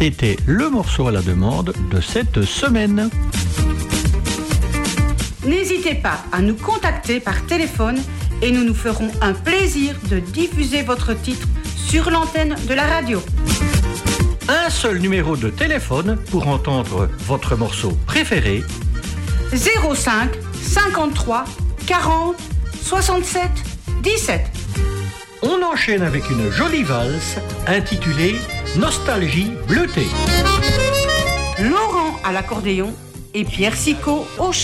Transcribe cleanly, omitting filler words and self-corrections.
C'était le morceau à la demande de cette semaine. N'hésitez pas à nous contacter par téléphone et nous nous ferons un plaisir de diffuser votre titre sur l'antenne de la radio. Un seul numéro de téléphone pour entendre votre morceau préféré. 05 53 40 67 17. On enchaîne avec une jolie valse intitulée Nostalgie bleutée. Laurent à l'accordéon et Pierre Sicot au chant.